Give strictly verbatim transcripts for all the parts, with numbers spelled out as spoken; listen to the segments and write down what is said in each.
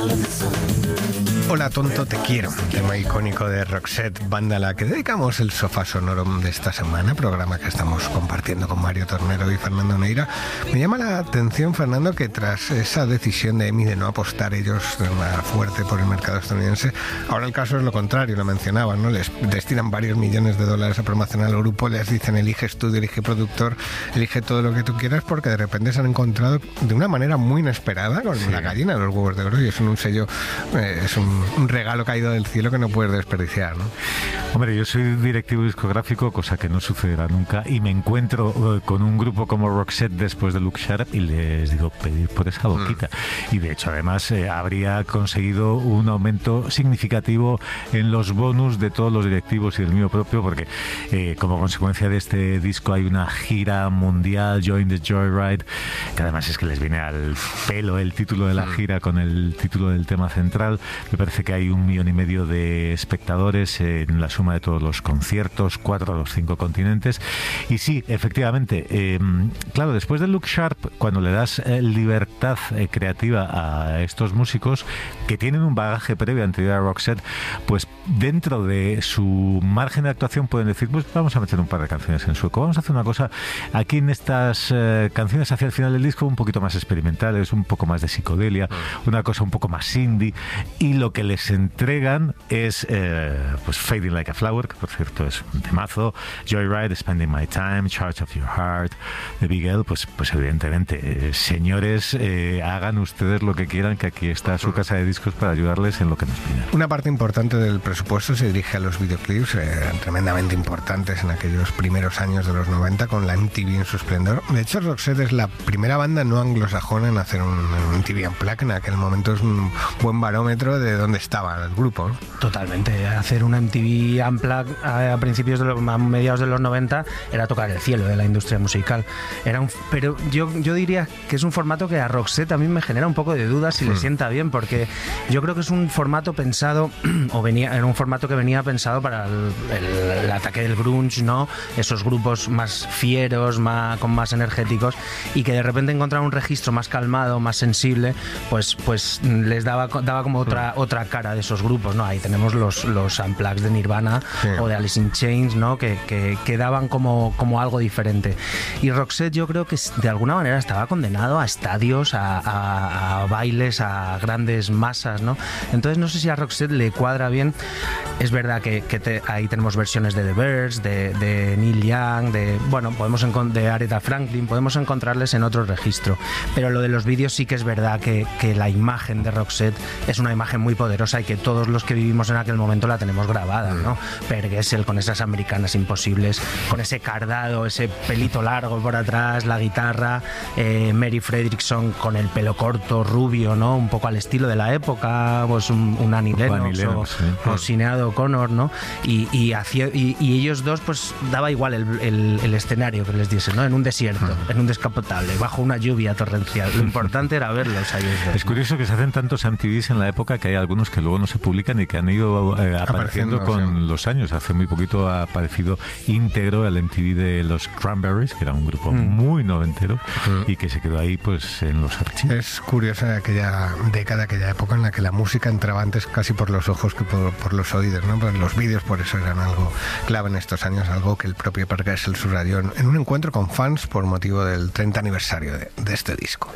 Hola tonto, te quiero, tema icónico de Roxette, banda a la que dedicamos el sofá sonoro de esta semana, programa que estamos compartiendo con Mario Tornero y Fernando Neira. Me llama la atención, Fernando, que tras esa decisión de EMI de no apostar ellos de una fuerte por el mercado estadounidense, ahora el caso es lo contrario, lo mencionaban, ¿no? Les destinan varios millones de dólares a promocionar al grupo, les dicen elige estudio, elige productor, elige todo lo que tú quieras, porque de repente se han encontrado de una manera muy inesperada con sí. la gallina de los huevos de oro, y es un sello, eh, es un un regalo caído del cielo que no puedes desperdiciar, ¿no? Hombre, yo soy directivo discográfico, cosa que no sucederá nunca, y me encuentro uh, con un grupo como Roxette después de Look Sharp y les digo, pedir por esa boquita. Mm. Y de hecho, además, eh, habría conseguido un aumento significativo en los bonus de todos los directivos y del mío propio, porque eh, como consecuencia de este disco hay una gira mundial, Join the Joyride, que además es que les viene al pelo el título de la gira con el título del tema central. Me parece que hay un millón y medio de espectadores en la suma de todos los conciertos, cuatro de los cinco continentes. Y sí, efectivamente, eh, claro, después de Look Sharp, cuando le das eh, libertad eh, creativa a estos músicos que tienen un bagaje previo anterior a Roxette, pues dentro de su margen de actuación pueden decir, pues vamos a meter un par de canciones en sueco, vamos a hacer una cosa aquí en estas eh, canciones hacia el final del disco un poquito más experimentales, un poco más de psicodelia, una cosa un poco más indie, y lo que les entregan es eh, pues Fading Like a Flower, que por cierto es un temazo, Joyride, Spending My Time, Charge of Your Heart, The Big L, pues, pues evidentemente, eh, señores, eh, hagan ustedes lo que quieran, que aquí está su casa de discos para ayudarles en lo que nos pidan. Una parte importante del presupuesto se dirige a los videoclips, eh, tremendamente importantes en aquellos primeros años de los noventa, con la M T V en su esplendor. De hecho, Roxette es la primera banda no anglosajona en hacer un, un M T V Unplugged. En aquel momento es un buen barómetro de dónde estaba el grupo, ¿no? Totalmente. Hacer una M T V Unplugged a principios de los, a mediados de los noventa era tocar el cielo de la industria musical. Era un, pero yo, yo diría que es un formato que a Roxette a mí me genera un poco de dudas si mm. le sienta bien, porque yo creo que es un formato pensado, o venía, era un formato que venía pensado para el, el, el ataque del grunge, ¿no? Esos grupos más fieros, más, con más energéticos, y que de repente encontrar un registro más calmado, más sensible, pues, pues les daba, daba como otra, mm. otra cara de esos grupos, ¿no? Ahí tenemos los, los Unplugged de Nirvana sí. o de Alice in Chains, ¿no? Que, que, que daban como, como algo diferente. Y Roxette yo creo que de alguna manera estaba condenado a estadios, a, a, a bailes, a grandes masas, ¿no? Entonces no sé si a Roxette le cuadra bien. Es verdad que, que te, ahí tenemos versiones de The Byrds, de, de Neil Young, de, bueno, podemos encont- de Aretha Franklin, podemos encontrarles en otro registro. Pero lo de los vídeos sí que es verdad que, que la imagen de Roxette es una imagen muy poderosa y que todos los que vivimos en aquel momento la tenemos grabada, ¿no? Per Gessle con esas americanas imposibles, con ese cardado, ese pelito largo por atrás, la guitarra, eh, Mary Fredriksson con el pelo corto, rubio, ¿no? Un poco al estilo de la época, pues un, un Annie Lennox o, sí. o Sinead O'Connor, ¿no? Y, y, hacía, y, y ellos dos, pues daba igual el, el, el escenario que les diese, ¿no? En un desierto, en un descapotable, bajo una lluvia torrencial. Lo importante era verlos a ellos dos, Es curioso que se hacen tantos M T Vs en la época que hay algunos que luego no se publican y que han ido eh, apareciendo con sí. los años. Hace muy poquito ha aparecido íntegro el M T V de los Cranberries, que era un grupo mm. muy noventero mm. y que se quedó ahí pues en los archivos. Es curiosa aquella década, aquella época en la que la música entraba antes casi por los ojos que por, por los oídos, ¿no? Pues los vídeos por eso eran algo clave en estos años, algo que el propio Per Gessle subrayó en, en un encuentro con fans por motivo del treinta aniversario de, de este disco.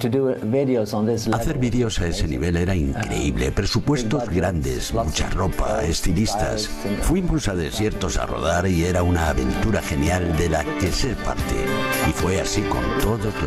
Hacer vídeos a ese nivel era increíble, presupuestos grandes, mucha ropa, estilistas. Fuimos a desiertos a rodar y era una aventura genial de la que ser parte. Y fue así con todos